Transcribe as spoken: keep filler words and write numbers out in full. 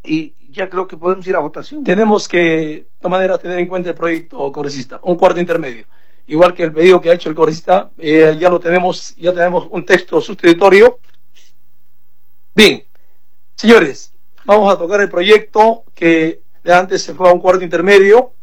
y ya creo que podemos ir a votación. Tenemos que, de todas maneras, tener en cuenta el proyecto congresista, un cuarto intermedio. Igual que el pedido que ha hecho el congresista, eh, ya lo tenemos, ya tenemos un texto sustitutorio. Bien, señores, vamos a tocar el proyecto que de antes se fue a un cuarto intermedio.